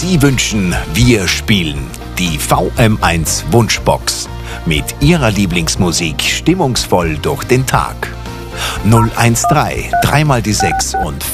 Sie wünschen, wir spielen die VM1 Wunschbox mit Ihrer Lieblingsmusik stimmungsvoll durch den Tag. 013 3 mal die 6 und